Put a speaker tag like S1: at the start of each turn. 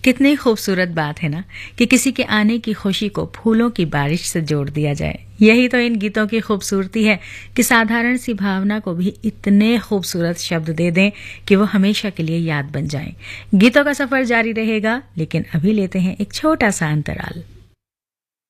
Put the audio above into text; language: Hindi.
S1: कितनी खूबसूरत बात है ना कि किसी के आने की खुशी को फूलों की बारिश से जोड़ दिया जाए। यही तो इन गीतों की खूबसूरती है कि साधारण सी भावना को भी इतने खूबसूरत शब्द दे दें कि वो हमेशा के लिए याद बन जाएं। गीतों का सफर जारी रहेगा, लेकिन अभी लेते हैं एक छोटा सा अंतराल।